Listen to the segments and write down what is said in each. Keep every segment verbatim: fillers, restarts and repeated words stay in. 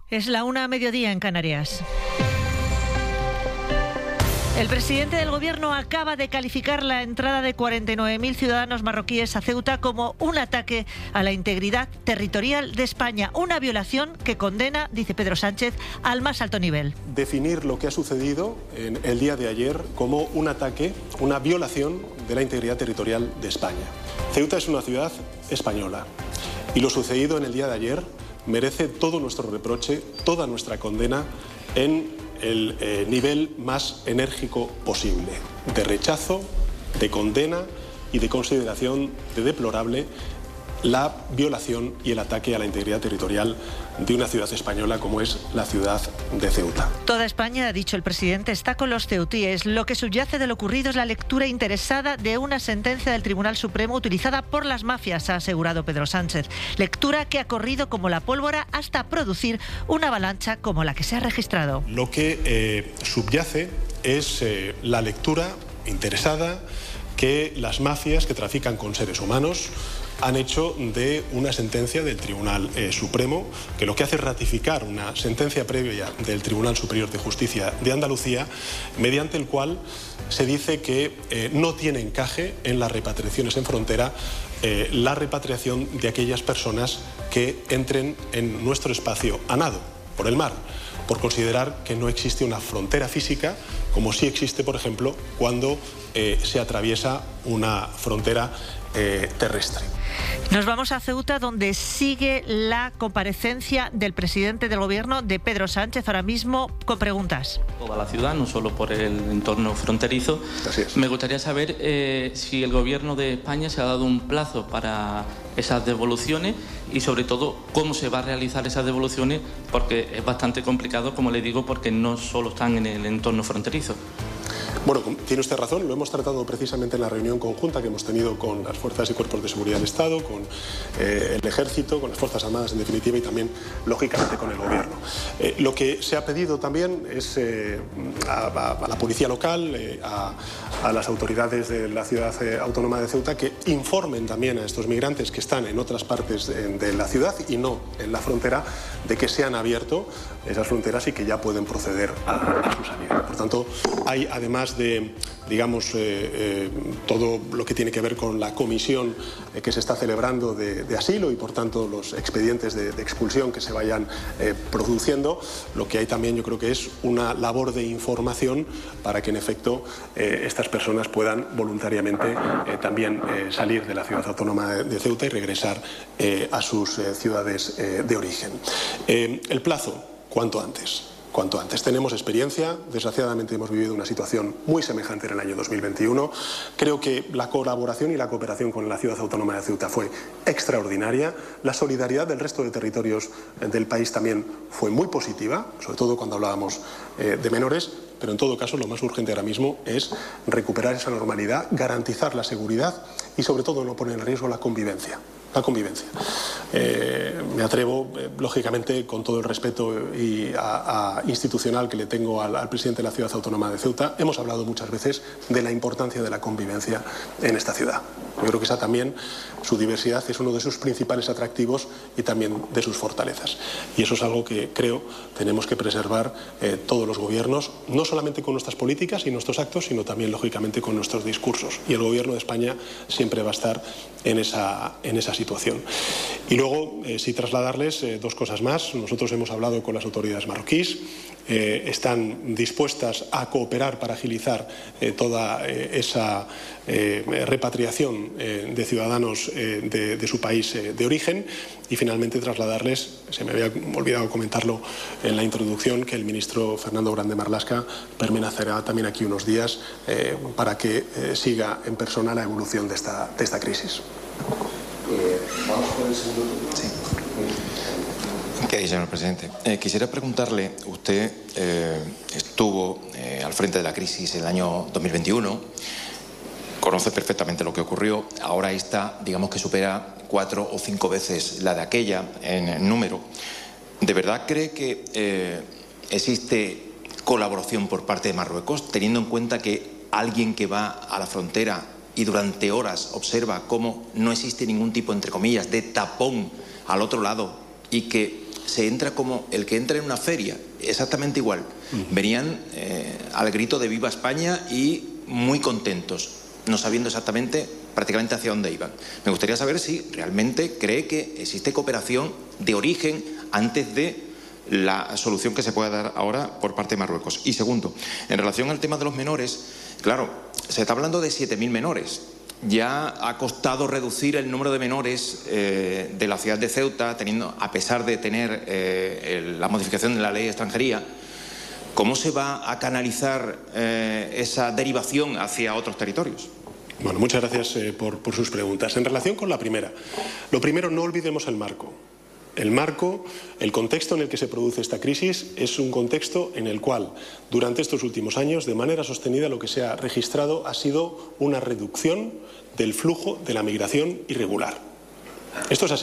Es la una a mediodía en Canarias. El presidente del Gobierno acaba de calificar la entrada de cuarenta y nueve mil ciudadanos marroquíes a Ceuta como un ataque a la integridad territorial de España, una violación que condena, dice Pedro Sánchez, al más alto nivel. Definir lo que ha sucedido en el día de ayer como un ataque, una violación de la integridad territorial de España. Ceuta es una ciudad española y lo sucedido en el día de ayer merece todo nuestro reproche, toda nuestra condena en el eh, nivel más enérgico posible, de rechazo, de condena y de consideración de deplorable la violación y el ataque a la integridad territorial de una ciudad española como es la ciudad de Ceuta. Toda España, ha dicho el presidente, está con los ceutíes. Lo que subyace de lo ocurrido es la lectura interesada de una sentencia del Tribunal Supremo utilizada por las mafias, ha asegurado Pedro Sánchez. Lectura que ha corrido como la pólvora hasta producir una avalancha como la que se ha registrado. Lo que eh, subyace es eh, la lectura interesada que las mafias que trafican con seres humanos han hecho de una sentencia del Tribunal eh, Supremo, que lo que hace es ratificar una sentencia previa del Tribunal Superior de Justicia de Andalucía, mediante el cual se dice que eh, no tiene encaje en las repatriaciones en frontera eh, la repatriación de aquellas personas que entren en nuestro espacio a nado, por el mar, por considerar que no existe una frontera física, como sí existe, por ejemplo, cuando eh, se atraviesa una frontera eh, terrestre. Nos vamos a Ceuta, donde sigue la comparecencia del presidente del Gobierno, de Pedro Sánchez, ahora mismo con preguntas. Toda la ciudad, no solo por el entorno fronterizo. Así es. Me gustaría saber eh, si el Gobierno de España se ha dado un plazo para esas devoluciones y, sobre todo, cómo se va a realizar esas devoluciones, porque es bastante complicado, como le digo, porque no solo están en el entorno fronterizo. Bueno, tiene usted razón, lo hemos tratado precisamente en la reunión conjunta que hemos tenido con las fuerzas y cuerpos de seguridad del Estado, con eh, el Ejército, con las Fuerzas Armadas en definitiva y también, lógicamente, con el Gobierno. Eh, lo que se ha pedido también es eh, a, a, a la policía local, eh, a, a las autoridades de la ciudad eh, autónoma de Ceuta, que informen también a estos migrantes que están en otras partes de, de la ciudad y no en la frontera, de que se han abierto esas fronteras y que ya pueden proceder a, a su salida. Por tanto, hay además de, digamos, eh, eh, todo lo que tiene que ver con la comisión eh, que se está celebrando de, de asilo y, por tanto, los expedientes de, de expulsión que se vayan eh, produciendo, lo que hay también, yo creo que es una labor de información para que, en efecto, eh, estas personas puedan voluntariamente eh, también eh, salir de la ciudad autónoma de, de Ceuta y regresar eh, a sus eh, ciudades eh, de origen. Eh, el plazo, cuanto antes. Cuanto antes. Tenemos experiencia, desgraciadamente hemos vivido una situación muy semejante en el año dos mil veintiuno. Creo que la colaboración y la cooperación con la ciudad autónoma de Ceuta fue extraordinaria. La solidaridad del resto de territorios del país también fue muy positiva, sobre todo cuando hablábamos eh, de menores. Pero en todo caso lo más urgente ahora mismo es recuperar esa normalidad, garantizar la seguridad y sobre todo no poner en riesgo la convivencia. La convivencia. Eh, me atrevo, eh, lógicamente, con todo el respeto y a, a institucional que le tengo al, al presidente de la Ciudad Autónoma de Ceuta, hemos hablado muchas veces de la importancia de la convivencia en esta ciudad. Yo creo que esa también, su diversidad es uno de sus principales atractivos y también de sus fortalezas. Y eso es algo que creo tenemos que preservar eh, todos los gobiernos, no solamente con nuestras políticas y nuestros actos, sino también, lógicamente, con nuestros discursos. Y el Gobierno de España siempre va a estar en esa, en esa situación. Y luego, eh, sí trasladarles eh, dos cosas más. Nosotros hemos hablado con las autoridades marroquíes, eh, están dispuestas a cooperar para agilizar eh, toda eh, esa eh, repatriación eh, de ciudadanos eh, de, de su país eh, de origen. Y finalmente trasladarles, se me había olvidado comentarlo en la introducción, que el ministro Fernando Grande Marlaska permanecerá también aquí unos días eh, para que eh, siga en persona la evolución de esta, de esta crisis. Eh, vamos con el segundo turno. Sí. ¿Qué dice, señor presidente? Eh, quisiera preguntarle, usted eh, estuvo eh, al frente de la crisis en el año dos mil veintiuno, conoce perfectamente lo que ocurrió, ahora está, digamos que supera cuatro o cinco veces la de aquella en número. ¿De verdad cree que eh, existe colaboración por parte de Marruecos, teniendo en cuenta que alguien que va a la frontera y durante horas observa cómo no existe ningún tipo, entre comillas, de tapón al otro lado y que se entra como el que entra en una feria, exactamente igual. Mm. Venían eh, al grito de Viva España y muy contentos, no sabiendo exactamente prácticamente hacia dónde iban. Me gustaría saber si realmente cree que existe cooperación de origen antes de la solución que se pueda dar ahora por parte de Marruecos. Y segundo, en relación al tema de los menores, claro, se está hablando de siete mil menores. Ya ha costado reducir el número de menores eh, de la ciudad de Ceuta, teniendo, a pesar de tener eh, el, la modificación de la ley de extranjería. ¿Cómo se va a canalizar eh, esa derivación hacia otros territorios? Bueno, muchas gracias eh, por, por sus preguntas. En relación con la primera, lo primero, no olvidemos el marco. El marco, el contexto en el que se produce esta crisis es un contexto en el cual durante estos últimos años, de manera sostenida, lo que se ha registrado ha sido una reducción del flujo de la migración irregular. Esto es así.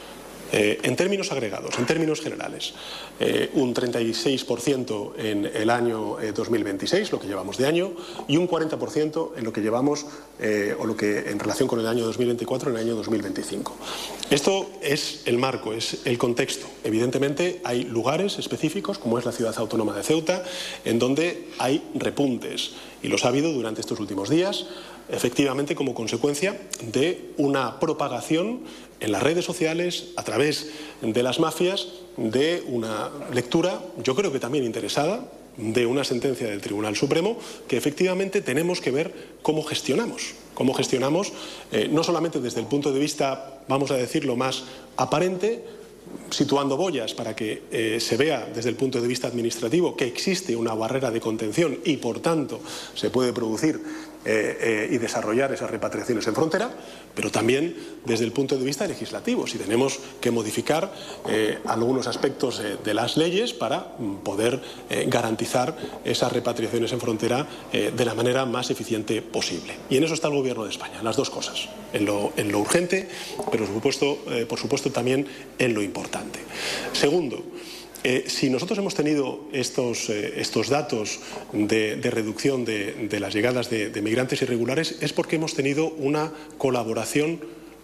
Eh, en términos agregados, en términos generales, eh, un treinta y seis por ciento en el año eh, dos mil veintiséis, lo que llevamos de año, y un cuarenta por ciento en lo que llevamos, eh, o lo que en relación con el año dos mil veinticuatro, en el año dos mil veinticinco. Esto es el marco, es el contexto. Evidentemente hay lugares específicos, como es la ciudad autónoma de Ceuta, en donde hay repuntes, y los ha habido durante estos últimos días, efectivamente como consecuencia de una propagación en las redes sociales, a través de las mafias, de una lectura, yo creo que también interesada, de una sentencia del Tribunal Supremo, que efectivamente tenemos que ver cómo gestionamos. Cómo gestionamos, eh, no solamente desde el punto de vista, vamos a decirlo, más aparente, situando boyas para que eh, se vea desde el punto de vista administrativo que existe una barrera de contención y, por tanto, se puede producir eh, eh, y desarrollar esas repatriaciones en frontera, pero también desde el punto de vista legislativo, si tenemos que modificar eh, algunos aspectos eh, de las leyes para mm, poder eh, garantizar esas repatriaciones en frontera eh, de la manera más eficiente posible. Y en eso está el Gobierno de España, las dos cosas, en lo, en lo urgente, pero por supuesto, eh, por supuesto también en lo importante. Segundo, Eh, si nosotros hemos tenido estos, eh, estos datos de, de reducción de, de las llegadas de, de migrantes irregulares es porque hemos tenido una colaboración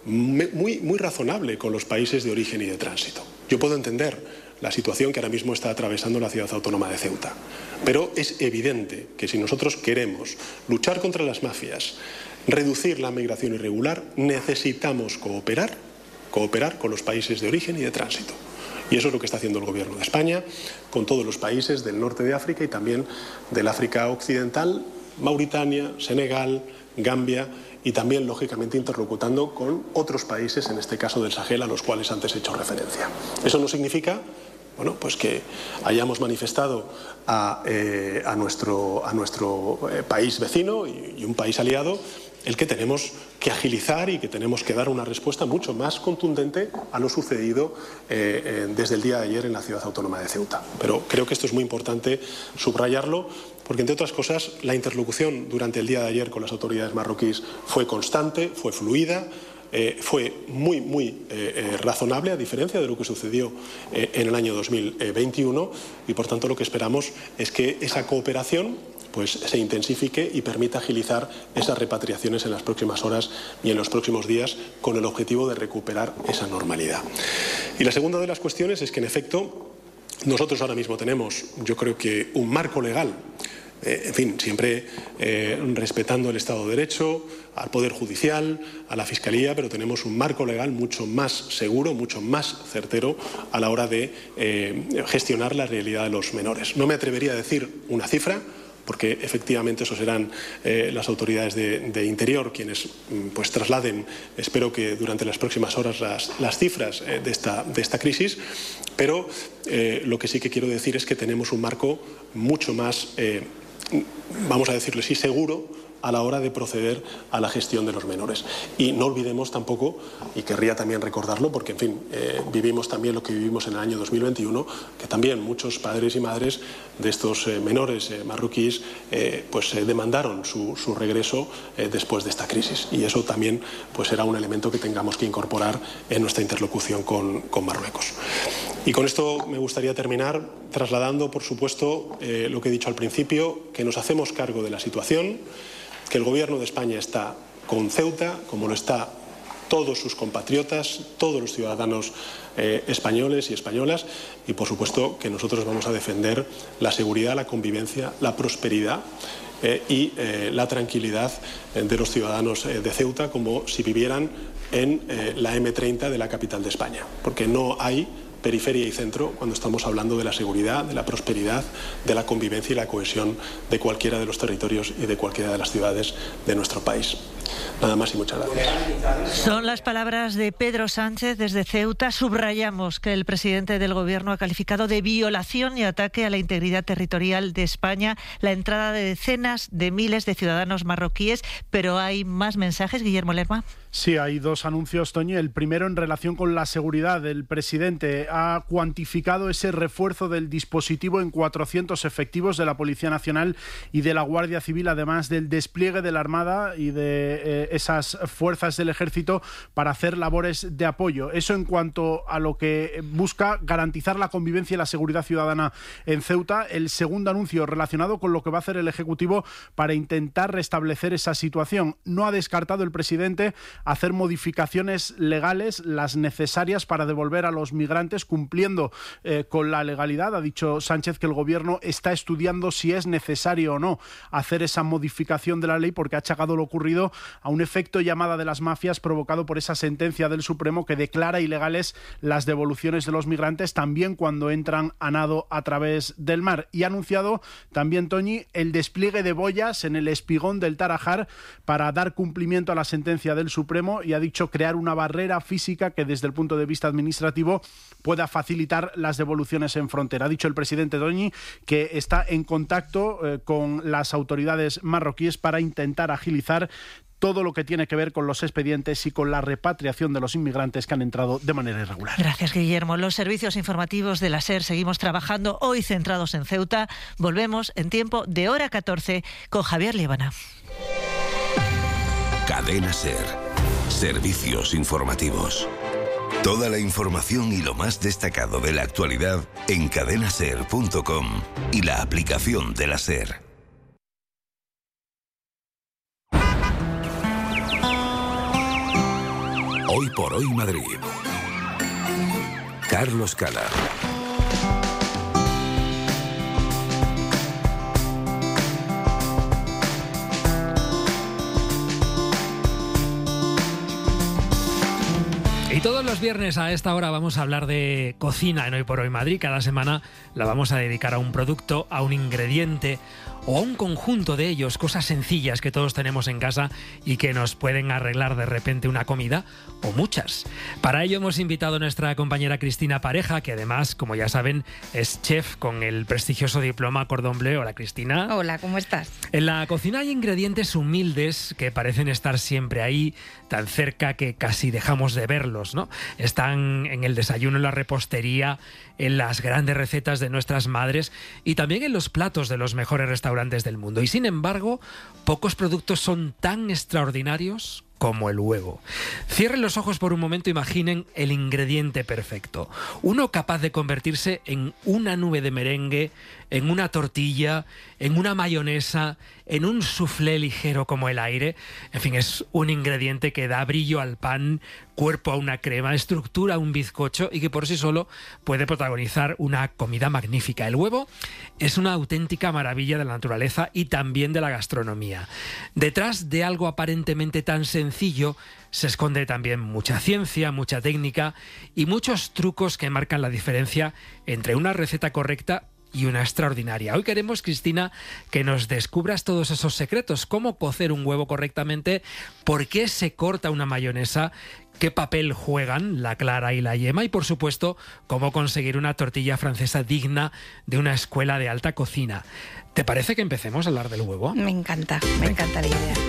muy, muy razonable con los países de origen y de tránsito. Yo puedo entender la situación que ahora mismo está atravesando la ciudad autónoma de Ceuta, pero es evidente que si nosotros queremos luchar contra las mafias, reducir la migración irregular, necesitamos cooperar, cooperar con los países de origen y de tránsito. Y eso es lo que está haciendo el Gobierno de España con todos los países del norte de África y también del África occidental, Mauritania, Senegal, Gambia y también, lógicamente, interlocutando con otros países, en este caso del Sahel, a los cuales antes he hecho referencia. Eso no significa, bueno, pues que hayamos manifestado a, eh, a nuestro, a nuestro eh, país vecino y, y un país aliado el que tenemos que agilizar y que tenemos que dar una respuesta mucho más contundente a lo sucedido eh, eh, desde el día de ayer en la ciudad autónoma de Ceuta. Pero creo que esto es muy importante subrayarlo, porque, entre otras cosas, la interlocución durante el día de ayer con las autoridades marroquíes fue constante, fue fluida, eh, fue muy, muy eh, eh, razonable, a diferencia de lo que sucedió eh, en el año dos mil veintiuno, y, por tanto, lo que esperamos es que esa cooperación pues se intensifique y permita agilizar esas repatriaciones en las próximas horas y en los próximos días, con el objetivo de recuperar esa normalidad. Y la segunda de las cuestiones es que, en efecto, nosotros ahora mismo tenemos, yo creo que, un marco legal, eh, en fin, siempre eh, respetando el Estado de Derecho, al Poder Judicial, a la Fiscalía, pero tenemos un marco legal mucho más seguro, mucho más certero a la hora de eh, gestionar la realidad de los menores. No me atrevería a decir una cifra, porque efectivamente eso serán eh, las autoridades de, de Interior quienes pues trasladen, espero que durante las próximas horas, las, las cifras eh, de, esta, de esta crisis, pero eh, lo que sí que quiero decir es que tenemos un marco mucho más, eh, vamos a decirlo así, seguro a la hora de proceder a la gestión de los menores. Y no olvidemos tampoco, y querría también recordarlo, porque, en fin, eh, vivimos también lo que vivimos en el año dos mil veintiuno, que también muchos padres y madres de estos eh, menores eh, marroquíes eh, pues eh, demandaron su, su regreso eh, después de esta crisis. Y eso también pues será un elemento que tengamos que incorporar en nuestra interlocución con, con Marruecos. Y con esto me gustaría terminar trasladando, por supuesto, eh, lo que he dicho al principio, que nos hacemos cargo de la situación, que el Gobierno de España está con Ceuta, como lo está todos sus compatriotas, todos los ciudadanos eh, españoles y españolas, y por supuesto que nosotros vamos a defender la seguridad, la convivencia, la prosperidad eh, y eh, la tranquilidad de los ciudadanos eh, de Ceuta, como si vivieran en eh, la eme treinta de la capital de España, porque no hay periferia y centro cuando estamos hablando de la seguridad, de la prosperidad, de la convivencia y la cohesión de cualquiera de los territorios y de cualquiera de las ciudades de nuestro país. Nada más y muchas gracias. Son las palabras de Pedro Sánchez desde Ceuta. Subrayamos que el presidente del Gobierno ha calificado de violación y ataque a la integridad territorial de España la entrada de decenas de miles de ciudadanos marroquíes. Pero hay más mensajes, Guillermo Lerma. Sí, hay dos anuncios, Toñi. El primero en relación con la seguridad. El presidente ha cuantificado ese refuerzo del dispositivo en cuatrocientos efectivos de la Policía Nacional y de la Guardia Civil, además del despliegue de la Armada y de eh, esas fuerzas del Ejército para hacer labores de apoyo. Eso en cuanto a lo que busca garantizar la convivencia y la seguridad ciudadana en Ceuta. El segundo anuncio relacionado con lo que va a hacer el Ejecutivo para intentar restablecer esa situación. No ha descartado el presidente hacer modificaciones legales, las necesarias para devolver a los migrantes cumpliendo eh, con la legalidad. Ha dicho Sánchez que el Gobierno está estudiando si es necesario o no hacer esa modificación de la ley, porque ha achacado lo ocurrido a un efecto llamada de las mafias provocado por esa sentencia del Supremo que declara ilegales las devoluciones de los migrantes, también cuando entran a nado a través del mar. Y ha anunciado también, Toñi, el despliegue de boyas en el espigón del Tarajal para dar cumplimiento a la sentencia del Supremo, y ha dicho crear una barrera física que desde el punto de vista administrativo pueda facilitar las devoluciones en frontera. Ha dicho el presidente Toñi que está en contacto eh, con las autoridades marroquíes para intentar agilizar todo lo que tiene que ver con los expedientes y con la repatriación de los inmigrantes que han entrado de manera irregular. Gracias, Guillermo. Los servicios informativos de la SER seguimos trabajando, hoy centrados en Ceuta. Volvemos en tiempo de hora catorce con Javier Líbana. Cadena SER. Servicios informativos. Toda la información y lo más destacado de la actualidad en cadena ser punto com y la aplicación de la SER. Hoy por hoy Madrid. Carlos Cala. Y todos los viernes a esta hora vamos a hablar de cocina en Hoy por Hoy Madrid. Cada semana la vamos a dedicar a un producto, a un ingrediente o a un conjunto de ellos, cosas sencillas que todos tenemos en casa y que nos pueden arreglar de repente una comida o muchas. Para ello hemos invitado a nuestra compañera Cristina Pareja, que además, como ya saben, es chef con el prestigioso diploma Cordon Bleu. Hola, Cristina. Hola, ¿cómo estás? En la cocina hay ingredientes humildes que parecen estar siempre ahí, tan cerca que casi dejamos de verlos, ¿no? Están en el desayuno, en la repostería, en las grandes recetas de nuestras madres y también en los platos de los mejores restaurantes del mundo. Y sin embargo, pocos productos son tan extraordinarios como el huevo. Cierren los ojos por un momento, imaginen el ingrediente perfecto. Uno capaz de convertirse en una nube de merengue, en una tortilla, en una mayonesa, en un soufflé ligero como el aire. En fin, es un ingrediente que da brillo al pan, cuerpo a una crema, estructura a un bizcocho y que por sí solo puede protagonizar una comida magnífica. El huevo es una auténtica maravilla de la naturaleza y también de la gastronomía. Detrás de algo aparentemente tan sencillo se esconde también mucha ciencia, mucha técnica y muchos trucos que marcan la diferencia entre una receta correcta y una extraordinaria. Hoy queremos, Cristina, que nos descubras todos esos secretos. Cómo cocer un huevo correctamente, por qué se corta una mayonesa, qué papel juegan la clara y la yema y, por supuesto, cómo conseguir una tortilla francesa digna de una escuela de alta cocina. ¿Te parece que empecemos a hablar del huevo? Me encanta, me encanta la idea.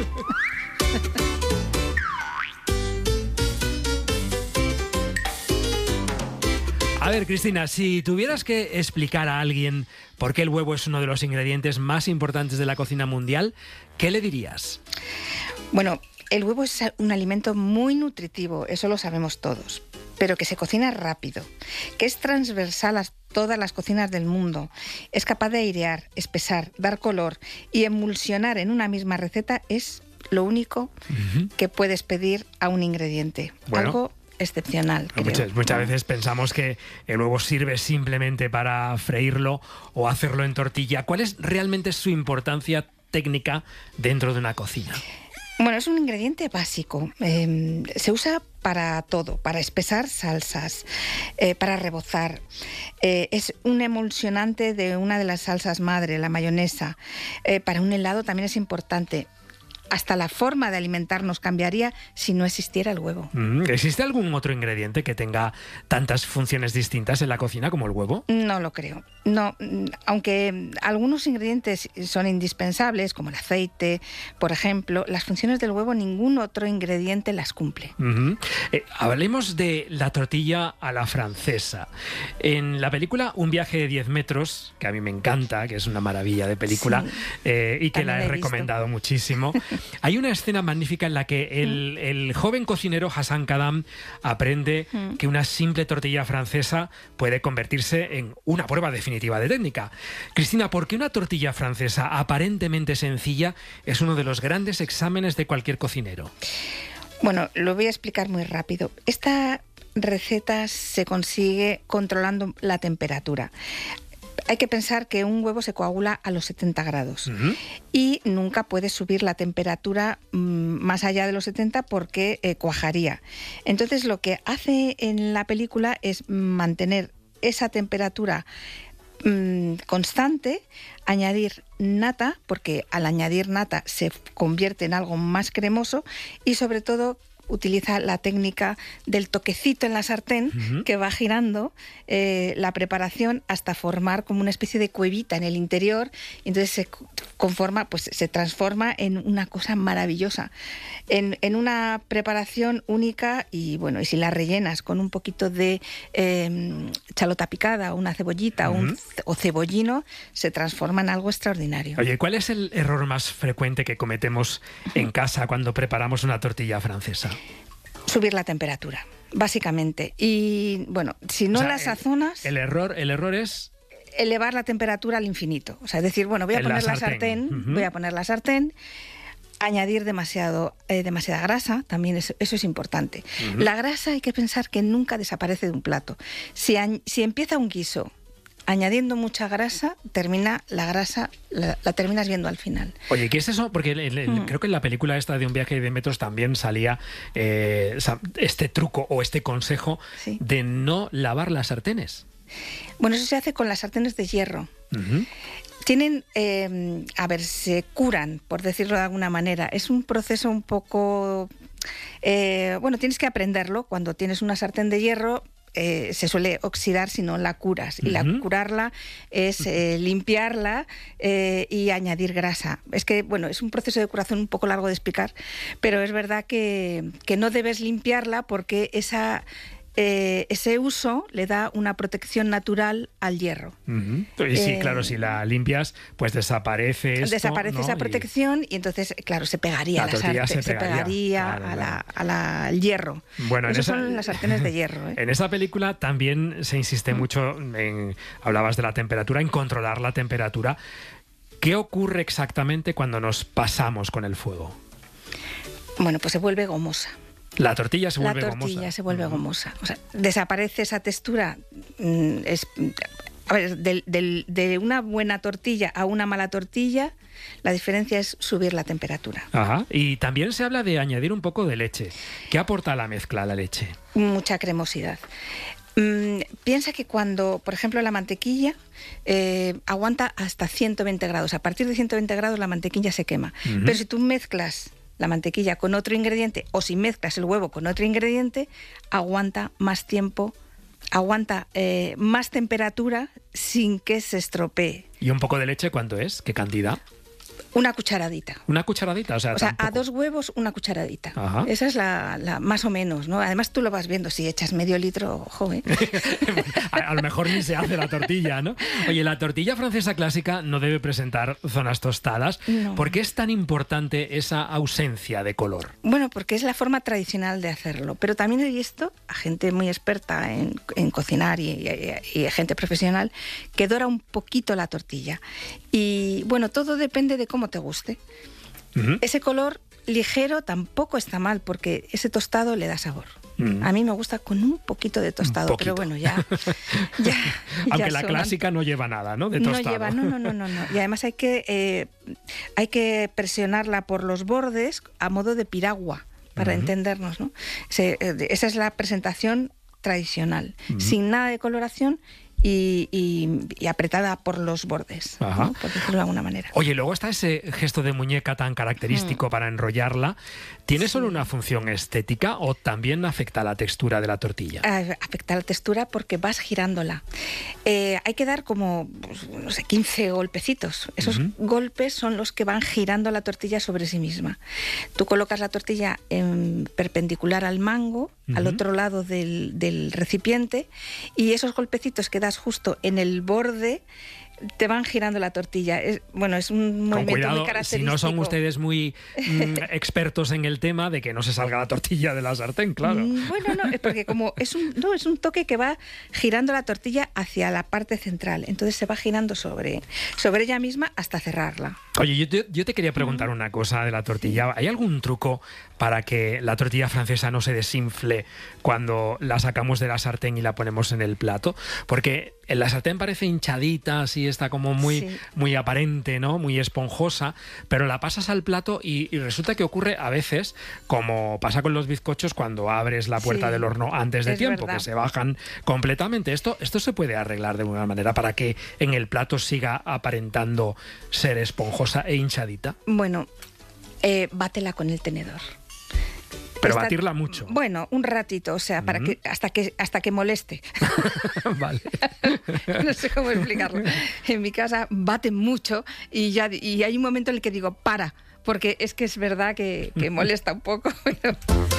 A ver, Cristina, si tuvieras que explicar a alguien por qué el huevo es uno de los ingredientes más importantes de la cocina mundial, ¿qué le dirías? Bueno, el huevo es un alimento muy nutritivo, eso lo sabemos todos, pero que se cocina rápido, que es transversal a todas las cocinas del mundo, es capaz de airear, espesar, dar color y emulsionar en una misma receta, es lo único uh-huh. que puedes pedir a un ingrediente. Bueno. Algo excepcional, creo. Muchas, muchas ¿no? veces pensamos que el huevo sirve simplemente para freírlo o hacerlo en tortilla. ¿Cuál es realmente su importancia técnica dentro de una cocina? Bueno, es un ingrediente básico. Eh, se usa para todo, para espesar salsas, eh, para rebozar. Eh, es un emulsionante de una de las salsas madre, la mayonesa. Eh, para un helado también es importante. Hasta la forma de alimentarnos cambiaría si no existiera el huevo. ¿Existe algún otro ingrediente que tenga tantas funciones distintas en la cocina como el huevo? No lo creo. No, aunque algunos ingredientes son indispensables, como el aceite, por ejemplo, las funciones del huevo ningún otro ingrediente las cumple. Uh-huh. Eh, hablemos de la tortilla a la francesa. En la película Un viaje de diez metros, que a mí me encanta, que es una maravilla de película, sí. eh, y que También la he, he recomendado muchísimo, hay una escena magnífica en la que el, el joven cocinero Hassan Kadam aprende mm. que una simple tortilla francesa puede convertirse en una prueba definitiva de técnica. Cristina, ¿por qué una tortilla francesa aparentemente sencilla es uno de los grandes exámenes de cualquier cocinero? Bueno, lo voy a explicar muy rápido. Esta receta se consigue controlando la temperatura. Hay que pensar que un huevo se coagula a los setenta grados uh-huh. y nunca puedes subir la temperatura mmm, más allá de los setenta porque eh, cuajaría. Entonces lo que hace en la película es mantener esa temperatura mmm, constante, añadir nata, porque al añadir nata se convierte en algo más cremoso y sobre todo utiliza la técnica del toquecito en la sartén uh-huh. que va girando eh, la preparación hasta formar como una especie de cuevita en el interior y entonces se conforma, pues se transforma en una cosa maravillosa, en, en una preparación única y bueno, y si la rellenas con un poquito de eh, chalota picada, una cebollita uh-huh. un, o cebollino, se transforma en algo extraordinario. Oye, ¿cuál es el error más frecuente que cometemos en casa cuando preparamos una tortilla francesa? Subir la temperatura, básicamente. Y bueno, si no o sea, la sazonas... El, el, error, el error es... elevar la temperatura al infinito. O sea, decir, bueno, voy a poner la sartén, la sartén uh-huh. voy a poner la sartén, añadir demasiado, eh, demasiada grasa, también es, eso es importante. Uh-huh. La grasa hay que pensar que nunca desaparece de un plato. Si, a, si empieza un guiso añadiendo mucha grasa, termina la grasa, la, la terminas viendo al final. Oye, ¿qué es eso? Porque el, el, mm. creo que en la película esta de Un viaje de metros también salía eh, este truco o este consejo sí. de no lavar las sartenes. Bueno, eso se hace con las sartenes de hierro. Uh-huh. Tienen, eh, a ver, se curan, por decirlo de alguna manera. Es un proceso un poco... Eh, bueno, tienes que aprenderlo. Cuando tienes una sartén de hierro... Eh, se suele oxidar si no la curas. Y uh-huh. la curarla es eh, limpiarla eh, y añadir grasa. Es que, bueno, es un proceso de curación un poco largo de explicar, pero es verdad que, que no debes limpiarla porque esa... Eh, ese uso le da una protección natural al hierro. Uh-huh. Y sí, eh, claro, si la limpias, pues desaparece esto, Desaparece ¿no? esa protección y... y entonces, claro, se pegaría, la a la sartén, se se pegaría, se pegaría claro, a la, claro. a la, al hierro. Bueno, en Esos esa... son las sartenes de hierro. ¿eh? En esa película también se insiste uh-huh. mucho, en, hablabas de la temperatura, en controlar la temperatura. ¿Qué ocurre exactamente cuando nos pasamos con el fuego? Bueno, pues se vuelve gomosa. La tortilla se vuelve gomosa. La tortilla gomosa. se vuelve uh-huh. gomosa. O sea, desaparece esa textura. Es, a ver, de, de, de una buena tortilla a una mala tortilla, la diferencia es subir la temperatura. Ajá. Y también se habla de añadir un poco de leche. ¿Qué aporta la mezcla a la leche? Mucha cremosidad. Mm, piensa que cuando, por ejemplo, la mantequilla eh, aguanta hasta ciento veinte grados. A partir de ciento veinte grados la mantequilla se quema. Uh-huh. Pero si tú mezclas la mantequilla con otro ingrediente o si mezclas el huevo con otro ingrediente, aguanta más tiempo, aguanta eh, más temperatura sin que se estropee. ¿Y un poco de leche cuánto es? ¿Qué cantidad? Una cucharadita. ¿Una cucharadita? O sea, o sea a dos huevos, una cucharadita. Ajá. Esa es la, la más o menos, ¿no? Además tú lo vas viendo, si echas medio litro, ojo, ¿eh? a, a lo mejor ni se hace la tortilla, ¿no? Oye, la tortilla francesa clásica no debe presentar zonas tostadas. No. ¿Por qué es tan importante esa ausencia de color? Bueno, porque es la forma tradicional de hacerlo. Pero también he visto a gente muy experta en, en cocinar y, y, y gente profesional que dora un poquito la tortilla. Y bueno, todo depende de cómo te guste. Uh-huh. Ese color ligero tampoco está mal, porque ese tostado le da sabor. Mm. A mí me gusta con un poquito de tostado, pero bueno, ya... ya Aunque ya la son... clásica no lleva nada, ¿no? De tostado. No lleva, no, no, no, no, no. Y además hay que, eh, hay que presionarla por los bordes a modo de piragua, para uh-huh. entendernos, ¿no? Se, eh, esa es la presentación tradicional, uh-huh. sin nada de coloración y, y, y apretada por los bordes, ¿no? Por decirlo de alguna manera. Oye, luego está ese gesto de muñeca tan característico mm. para enrollarla. ¿Tiene sí. solo una función estética o también afecta a la textura de la tortilla? Eh, afecta a la textura porque vas girándola. Eh, hay que dar como, pues, no sé, quince golpecitos. Esos uh-huh. golpes son los que van girando la tortilla sobre sí misma. Tú colocas la tortilla en perpendicular al mango, uh-huh. al otro lado del, del recipiente, y esos golpecitos que das justo en el borde te van girando la tortilla. Es, bueno, es un movimiento Con cuidado, muy característico. Si no son ustedes muy mm, expertos en el tema, de que no se salga la tortilla de la sartén, claro. Bueno, no, es porque como es un, no, es un toque que va girando la tortilla hacia la parte central. Entonces se va girando sobre, sobre ella misma hasta cerrarla. Oye, yo te, yo te quería preguntar una cosa de la tortilla. ¿Hay algún truco para que la tortilla francesa no se desinfle cuando la sacamos de la sartén y la ponemos en el plato? Porque en la sartén parece hinchadita, así está como muy, sí. muy aparente, ¿no? Muy esponjosa, pero la pasas al plato y, y resulta que ocurre a veces, como pasa con los bizcochos cuando abres la puerta sí, del horno antes de tiempo, verdad. que se bajan completamente. Esto, esto se puede arreglar de alguna manera para que en el plato siga aparentando ser esponjosa e hinchadita. Bueno, eh, bátela con el tenedor. Pero Está, batirla mucho. Bueno, un ratito, o sea, para mm. que hasta que hasta que moleste. Vale. No sé cómo explicarlo. En mi casa bate mucho y ya y hay un momento en el que digo, para, porque es que es verdad que, que molesta un poco. Pero...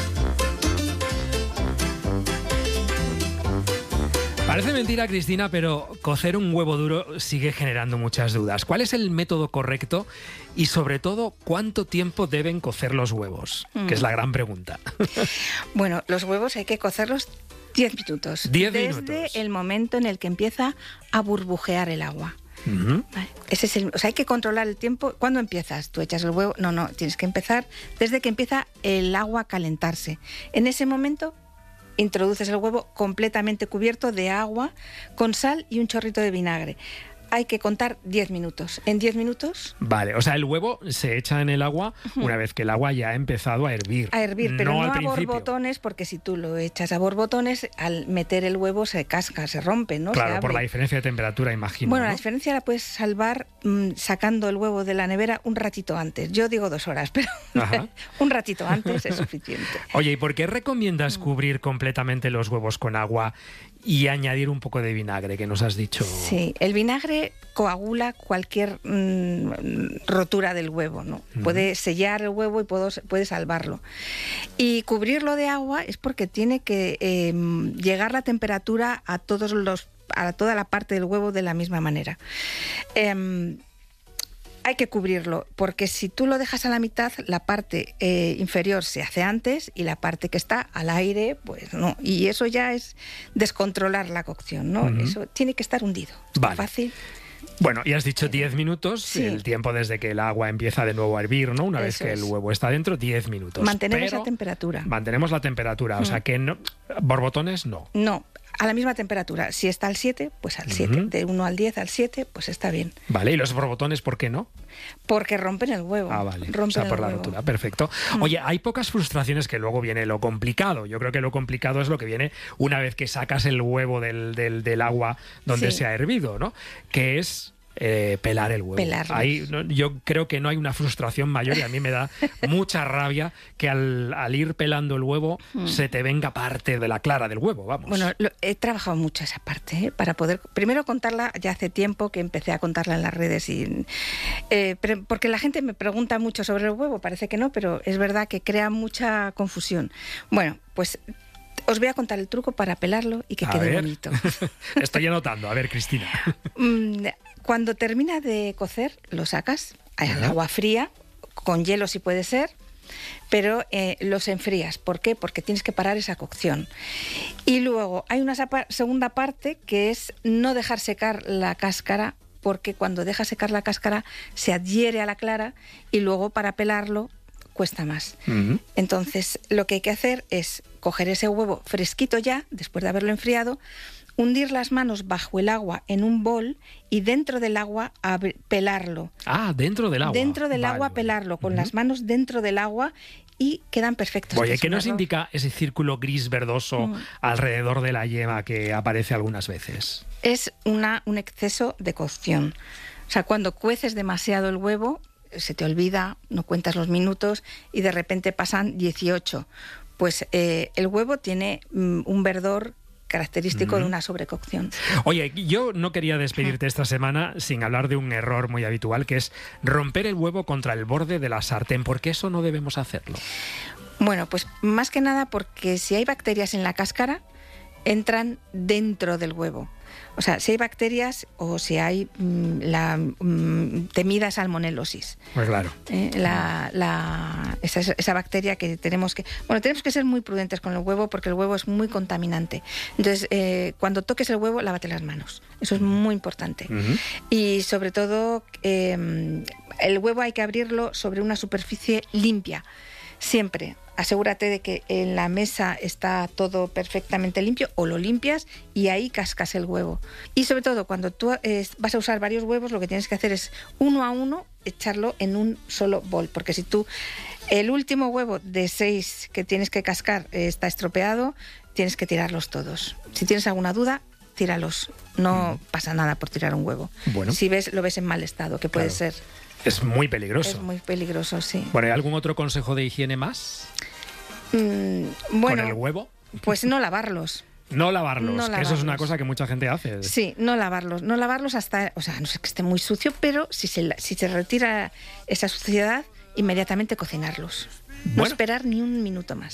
Parece mentira, Cristina, pero cocer un huevo duro sigue generando muchas dudas. ¿Cuál es el método correcto y, sobre todo, cuánto tiempo deben cocer los huevos? Mm. Que es la gran pregunta. Bueno, los huevos hay que cocerlos diez minutos. diez desde minutos. Desde el momento en el que empieza a burbujear el agua. Uh-huh. Vale. Ese es el, o sea, hay que controlar el tiempo. ¿Cuándo empiezas? Tú echas el huevo. No, no, tienes que empezar desde que empieza el agua a calentarse. En ese momento introduces el huevo completamente cubierto de agua con sal y un chorrito de vinagre. Hay que contar diez minutos. En diez minutos... Vale, o sea, el huevo se echa en el agua uh-huh. una vez que el agua ya ha empezado a hervir. A hervir, pero no, no al a principio. borbotones, porque si tú lo echas a borbotones, al meter el huevo se casca, se rompe, ¿no? Claro, por la diferencia de temperatura, imagino. Bueno, ¿no? la diferencia la puedes salvar mmm, sacando el huevo de la nevera un ratito antes. Yo digo dos horas, pero un ratito antes es suficiente. Oye, ¿y por qué recomiendas cubrir completamente los huevos con agua y añadir un poco de vinagre, que nos has dicho? Sí, el vinagre coagula cualquier mmm, rotura del huevo, ¿no? Uh-huh. Puede sellar el huevo y puedo, puede salvarlo. Y cubrirlo de agua es porque tiene que eh, llegar la temperatura a todos los a toda la parte del huevo de la misma manera. Eh, Hay que cubrirlo, porque si tú lo dejas a la mitad, la parte eh, inferior se hace antes y la parte que está al aire, pues no. Y eso ya es descontrolar la cocción, ¿no? Uh-huh. Eso tiene que estar hundido. Vale. Fácil. Bueno, y has dicho diez minutos, sí. el tiempo desde que el agua empieza de nuevo a hervir, ¿no? Una Eso vez que es. el huevo está dentro, diez minutos. Mantenemos Pero esa temperatura. Mantenemos la temperatura, uh-huh. o sea que no, borbotones no. No. A la misma temperatura. Si está al siete, pues al siete. Uh-huh. De uno al diez al siete, pues está bien. Vale, ¿y los borbotones por qué no? Porque rompen el huevo. Ah, vale. Rompen o sea, por el la huevo. rotura. Perfecto. Uh-huh. Oye, hay pocas frustraciones, que luego viene lo complicado. Yo creo que lo complicado es lo que viene una vez que sacas el huevo del, del, del agua donde sí. se ha hervido, ¿no? Que es... Eh, pelar el huevo. Pelarlo. Ahí, no, yo creo que no hay una frustración mayor y a mí me da mucha rabia que al, al ir pelando el huevo mm. se te venga parte de la clara del huevo, vamos. Bueno, lo, he trabajado mucho esa parte, ¿eh? Para poder, primero contarla, ya hace tiempo que empecé a contarla en las redes, y, eh, pero, porque la gente me pregunta mucho sobre el huevo, parece que no, pero es verdad que crea mucha confusión. Bueno, pues... Os voy a contar el truco para pelarlo y que a quede ver. bonito. Estoy anotando. A ver, Cristina. Cuando termina de cocer, lo sacas al agua fría, con hielo si puede ser, pero eh, los enfrías. ¿Por qué? Porque tienes que parar esa cocción. Y luego hay una segunda parte que es no dejar secar la cáscara, porque cuando dejas secar la cáscara se adhiere a la clara y luego para pelarlo, cuesta más. Uh-huh. Entonces, lo que hay que hacer es coger ese huevo fresquito ya, después de haberlo enfriado, hundir las manos bajo el agua en un bol y dentro del agua ab- pelarlo. Ah, dentro del agua. Dentro del vale, agua vale. pelarlo, con Uh-huh. las manos dentro del agua y quedan perfectos. Oye, Este ¿qué es un nos arroz. indica ese círculo gris verdoso Mm. alrededor de la yema que aparece algunas veces? Es una, un exceso de cocción. O sea, cuando cueces demasiado el huevo, se te olvida, no cuentas los minutos y de repente pasan dieciocho. Pues eh, el huevo tiene mm, un verdor característico Mm. de una sobrecocción. Oye, yo no quería despedirte esta semana sin hablar de un error muy habitual, que es romper el huevo contra el borde de la sartén. ¿Por qué eso no debemos hacerlo? Bueno, pues más que nada porque si hay bacterias en la cáscara, entran dentro del huevo. O sea, si hay bacterias o si hay mm, la mm, temida salmonelosis. Pues claro. Eh, la, la, esa, esa bacteria que tenemos que... Bueno, tenemos que ser muy prudentes con el huevo porque el huevo es muy contaminante. Entonces, eh, cuando toques el huevo, lávate las manos. Eso es muy importante. Uh-huh. Y sobre todo, eh, el huevo hay que abrirlo sobre una superficie limpia. Siempre. Asegúrate de que en la mesa está todo perfectamente limpio o lo limpias y ahí cascas el huevo. Y sobre todo, cuando tú eh, vas a usar varios huevos, lo que tienes que hacer es uno a uno echarlo en un solo bol. Porque si tú, el último huevo de seis que tienes que cascar eh, está estropeado, tienes que tirarlos todos. Si tienes alguna duda, tíralos. No mm. pasa nada por tirar un huevo. Bueno. Si ves, lo ves en mal estado, que puede Claro. ser... Es muy peligroso. Es muy peligroso, sí. Bueno, ¿hay algún otro consejo de higiene más? Mm, bueno, ¿Con el huevo? Pues no lavarlos. No lavarlos, No que eso es una lavarlos. cosa que mucha gente hace. Sí, no lavarlos. No lavarlos hasta... O sea, no sé que esté muy sucio, pero si se, la- si se retira esa suciedad, inmediatamente cocinarlos. No Bueno. esperar ni un minuto más.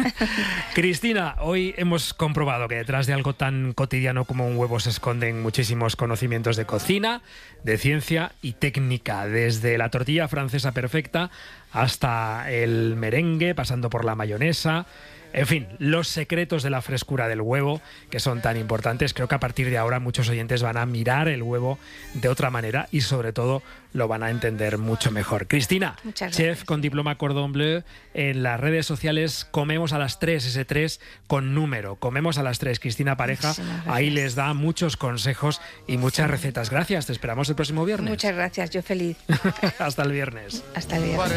Cristina, hoy hemos comprobado que detrás de algo tan cotidiano como un huevo se esconden muchísimos conocimientos de cocina, de ciencia y técnica, desde la tortilla francesa perfecta hasta el merengue, pasando por la mayonesa. En fin, los secretos de la frescura del huevo, que son tan importantes. Creo que a partir de ahora muchos oyentes van a mirar el huevo de otra manera y sobre todo lo van a entender mucho mejor. Cristina, Muchas chef gracias. con diploma Cordon Bleu, en las redes sociales Comemos a las tres, ese tres con número. Comemos a las tres, Cristina Pareja, Muchísimas gracias. ahí les da muchos consejos y muchas recetas. Gracias, te esperamos el próximo viernes. Muchas gracias, yo feliz. Hasta el viernes. Hasta el viernes.